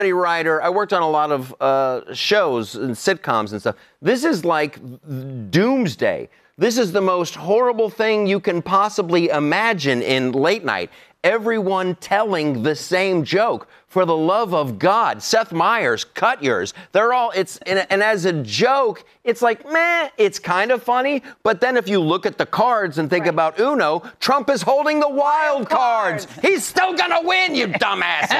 writer. I worked on a lot of shows and sitcoms and stuff. This is like doomsday. This is the most horrible thing you can possibly imagine in late night. Everyone telling the same joke. For the love of God, Seth Meyers, cut yours. They're all, and as a joke, it's like, meh, it's kind of funny. But then if you look at the cards and think about Uno, Trump is holding the wild cards. He's still gonna win, you dumbasses.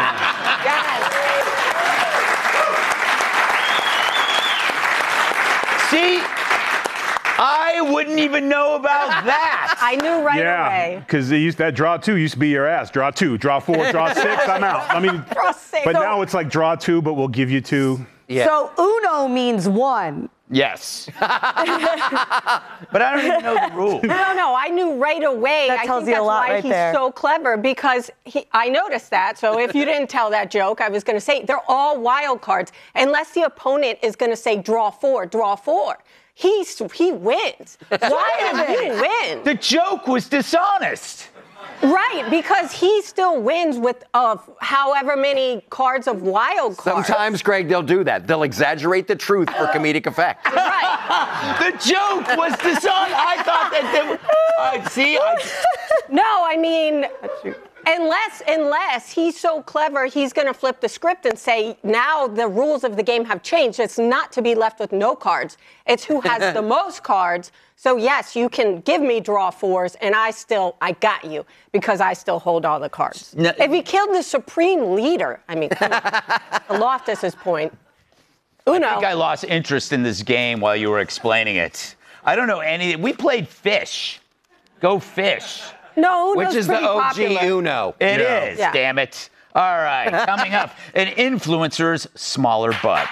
See? I wouldn't even know about that. I knew right away. Because that draw 2 used to be your ass. Draw 2, draw 4, draw 6, I'm out. I mean, Draw 6. but now it's like draw 2, but we'll give you 2. Yeah. So Uno means 1. Yes. But I don't even know the rules. No, I knew right away. That tells you a lot right there. I think that's why he's so clever, because I noticed that. So if you didn't tell that joke, I was going to say they're all wild cards, unless the opponent is going to say draw 4, draw 4. He wins. Why does he win? The joke was dishonest. Right, because he still wins with however many cards of wild cards. Sometimes, Greg, they'll do that. They'll exaggerate the truth for comedic effect. Right. The joke was dishonest. I thought that No, I mean, unless he's so clever, he's going to flip the script and say, now the rules of the game have changed. It's not to be left with no cards. It's who has the most cards. So, yes, you can give me draw 4s, and I got you, because I still hold all the cards. No, if he killed the supreme leader, I mean, to Loftus's point, Uno. I think I lost interest in this game while you were explaining it. I don't know anything. We played Fish. Go Fish. No, Uno's Which is the pretty OG popular. Uno. It is, Yeah. damn it. All right, coming up, an influencer's smaller butt.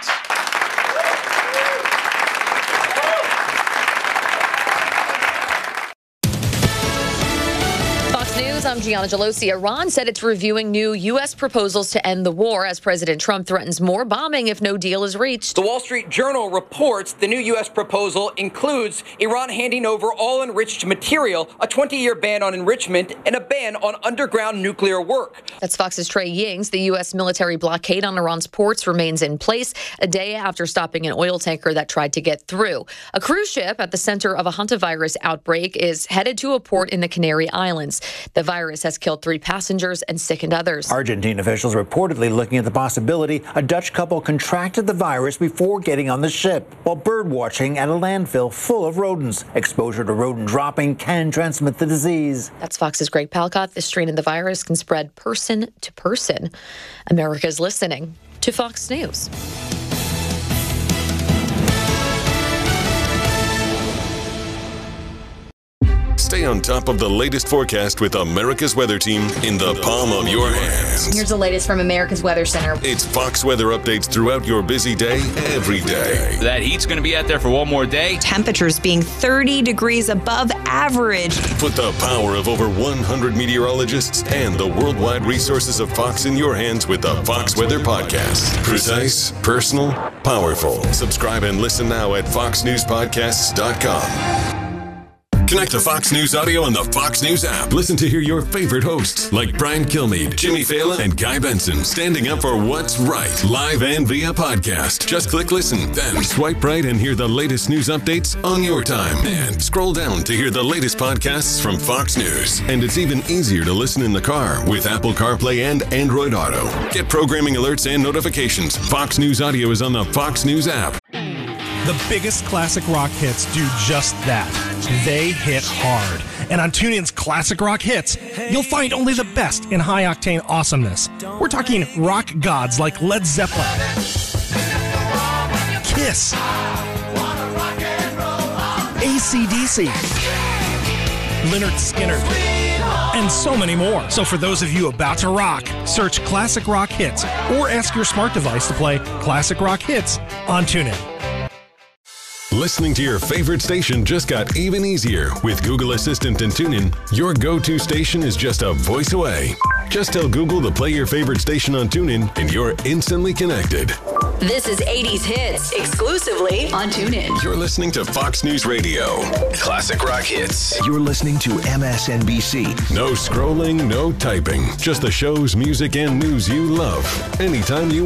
News, I'm Gianna Gelosi. Iran said it's reviewing new U.S. proposals to end the war as President Trump threatens more bombing if no deal is reached. The Wall Street Journal reports the new U.S. proposal includes Iran handing over all enriched material, a 20-year ban on enrichment, and a ban on underground nuclear work. That's Fox's Trey Yings. The U.S. military blockade on Iran's ports remains in place a day after stopping an oil tanker that tried to get through. A cruise ship at the center of a hantavirus outbreak is headed to a port in the Canary Islands. The virus has killed 3 passengers and sickened others. Argentine officials reportedly looking at the possibility a Dutch couple contracted the virus before getting on the ship while bird watching at a landfill full of rodents. Exposure to rodent dropping can transmit the disease. That's Fox's Greg Palcott. This strain of the virus can spread person to person. America's listening to Fox News. Stay on top of the latest forecast with America's Weather Team in the palm of your hands. Here's the latest from America's Weather Center. It's Fox weather updates throughout your busy day, every day. That heat's going to be out there for one more day. Temperatures being 30 degrees above average. Put the power of over 100 meteorologists and the worldwide resources of Fox in your hands with the Fox Weather Podcast. Precise, personal, powerful. Subscribe and listen now at foxnewspodcasts.com. Connect to Fox News Audio on the Fox News app. Listen to hear your favorite hosts like Brian Kilmeade, Jimmy Fallon, and Guy Benson standing up for what's right, live and via podcast. Just click listen, then swipe right and hear the latest news updates on your time. And scroll down to hear the latest podcasts from Fox News. And it's even easier to listen in the car with Apple CarPlay and Android Auto. Get programming alerts and notifications. Fox News Audio is on the Fox News app. The biggest classic rock hits do just that. They hit hard. And on TuneIn's Classic Rock Hits, you'll find only the best in high-octane awesomeness. We're talking rock gods like Led Zeppelin, Kiss, AC/DC, Lynyrd Skynyrd, and so many more. So for those of you about to rock, search Classic Rock Hits or ask your smart device to play Classic Rock Hits on TuneIn. Listening to your favorite station just got even easier. With Google Assistant and TuneIn, your go-to station is just a voice away. Just tell Google to play your favorite station on TuneIn and you're instantly connected. This is 80s Hits, exclusively on TuneIn. You're listening to Fox News Radio. Classic rock hits. You're listening to MSNBC. No scrolling, no typing. Just the shows, music, and news you love. Anytime you